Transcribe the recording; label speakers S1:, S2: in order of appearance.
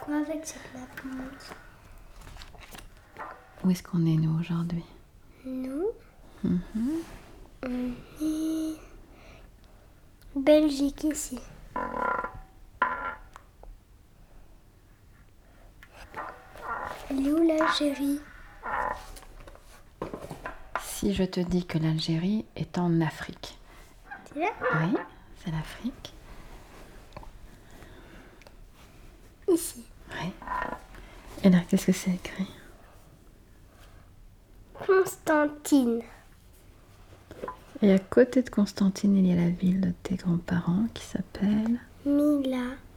S1: quoi avec cette map monde?
S2: Où est-ce qu'on est, nous, aujourd'hui?
S1: Nous, on est Belgique ici. Elle est où l'Algérie?
S2: Si je te dis que l'Algérie est en Afrique.
S1: C'est là?
S2: Oui, c'est l'Afrique.
S1: Ici.
S2: Oui. Et là, qu'est-ce que c'est écrit?
S1: Constantine.
S2: Et à côté de Constantine, il y a la ville de tes grands-parents qui s'appelle...
S1: Mila.